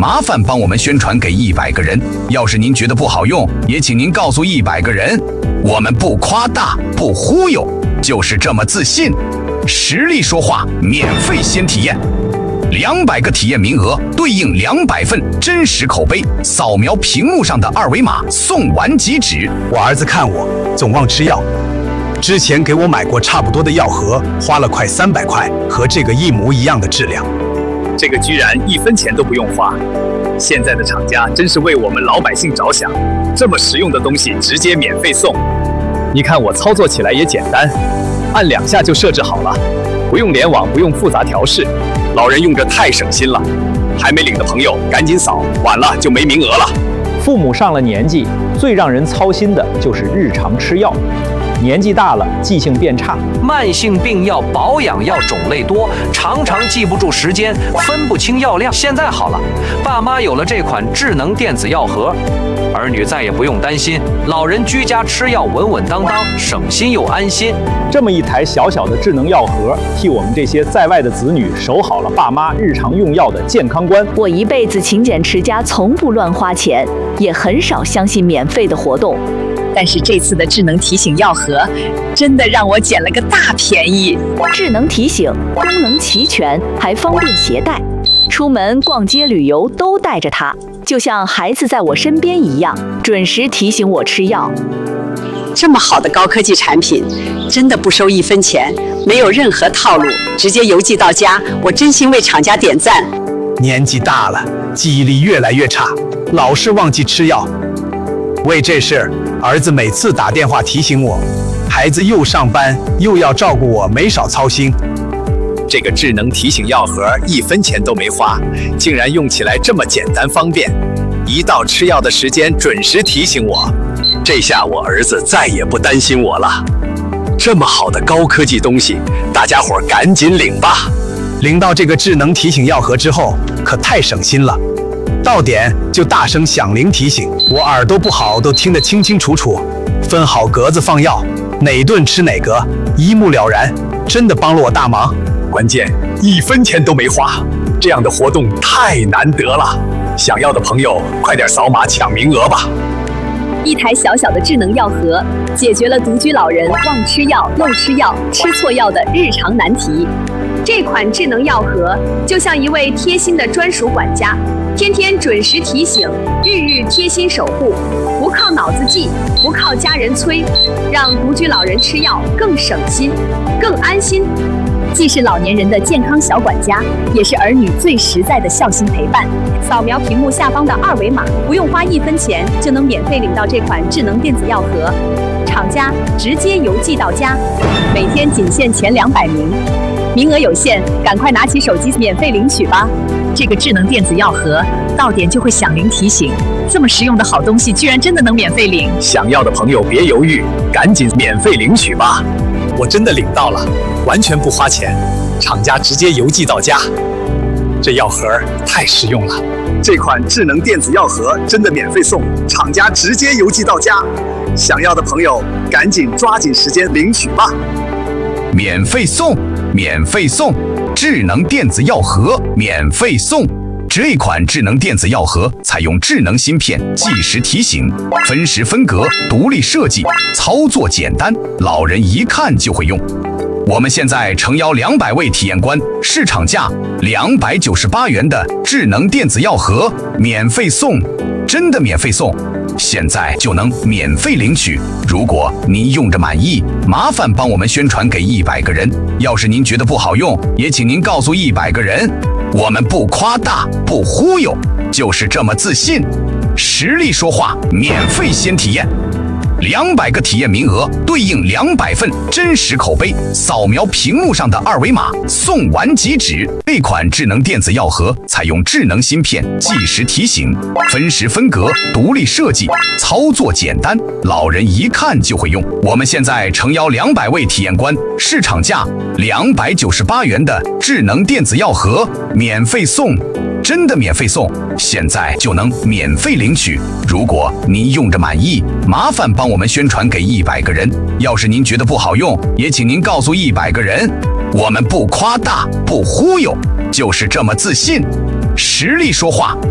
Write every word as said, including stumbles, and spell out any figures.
麻烦帮我们宣传给一百个人。要是您觉得不好用，也请您告诉一百个人。我们不夸大，不忽悠，就是这么自信。实力说话，免费先体验。两百个体验名额对应两百份真实口碑，扫描屏幕上的二维码送完即止。 我儿子看我总忘吃药，之前给我买过差不多的药盒，花了快三百块，和这个一模一样的质量。 这个居然一分钱都不用花，现在的厂家真是为我们老百姓着想，这么实用的东西直接免费送。你看我操作起来也简单，按两下就设置好了，不用联网，不用复杂调试，老人用着太省心了。还没领的朋友赶紧扫，晚了就没名额了。 父母上了年纪，最让人操心的就是日常吃药。年纪大了，记性变差， 慢性病药、保养药种类多，常常记不住时间，分不清药量。现在好了，爸妈有了这款智能电子药盒，儿女再也不用担心，老人居家吃药稳稳当当，省心又安心。 这么一台小小的智能药盒，替我们这些在外的子女守好了爸妈日常用药的健康观。 我一辈子勤俭持家，从不乱花钱，也很少相信免费的活动。 但是这次的智能提醒药盒，真的让我捡了个大便宜。 智能提醒功能齐全，还方便携带，出门逛街旅游都带着它，就像孩子在我身边一样，准时提醒我吃药。 这么好的高科技产品，真的不收一分钱，没有任何套路，直接邮寄到家，我真心为厂家点赞。 年纪大了，记忆力越来越差，老是忘记吃药。为这事，儿子每次打电话提醒我，孩子又上班又要照顾我，没少操心。 这个智能提醒药盒一分钱都没花，竟然用起来这么简单方便，一到吃药的时间准时提醒我，这下我儿子再也不担心我了。这么好的高科技东西，大家伙赶紧领吧！ 领到这个智能提醒药盒之后，可太省心了。到点就大声响铃提醒，我耳朵不好都听得清清楚楚，分好格子放药，哪顿吃哪格，一目了然，真的帮了我大忙。 关键一分钱都没花，这样的活动太难得了，想要的朋友快点扫码抢名额吧。 一台小小的智能药盒，解决了独居老人忘吃药、漏吃药、吃错药的日常难题。这款智能药盒就像一位贴心的专属管家，天天准时提醒，日日贴心守护，不靠脑子记，不靠家人催，让独居老人吃药更省心、更安心。既是老年人的健康小管家，也是儿女最实在的孝心陪伴。扫描屏幕下方的二维码，不用花一分钱就能免费领到这款智能电子药盒，厂家直接邮寄到家，每天仅限前两百名。名额有限，赶快拿起手机免费领取吧！ 这个智能电子药盒到点就会响铃提醒，这么实用的好东西，居然真的能免费领！ 想要的朋友别犹豫，赶紧免费领取吧！我真的领到了，完全不花钱，厂家直接邮寄到家。这药盒太实用了，这款智能电子药盒真的免费送，厂家直接邮寄到家。想要的朋友赶紧抓紧时间领取吧！ 免费送，免费送，智能电子药盒免费送。这款智能电子药盒采用智能芯片，计时提醒，分时分格，独立设计，操作简单，老人一看就会用。我们现在诚邀两百位体验官，市场价两百九十八元的智能电子药盒免费送，真的免费送，现在就能免费领取。如果您用着满意，麻烦帮我们宣传给一百个人。要是您觉得不好用，也请您告诉一百个人。我们不夸大，不忽悠，就是这么自信。实力说话，免费先体验。两百个体验名额对应两百份真实口碑，扫描屏幕上的二维码送完即止。这款智能电子药盒采用智能芯片，计时提醒，分时分格，独立设计，操作简单，老人一看就会用。我们现在诚邀两百位体验官，市场价两百九十八元的智能电子药盒免费送，真的免费送，现在就能免费领取。如果您用着满意，麻烦帮我们宣传给一百个人。要是您觉得不好用，也请您告诉一百个人。我们不夸大，不忽悠，就是这么自信。实力说话。